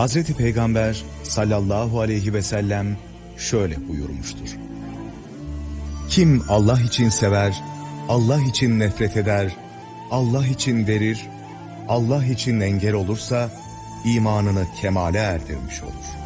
Hazreti Peygamber sallallahu aleyhi ve sellem şöyle buyurmuştur. Kim Allah için sever, Allah için nefret eder, Allah için verir, Allah için engel olursa imanını kemale erdirmiş olur.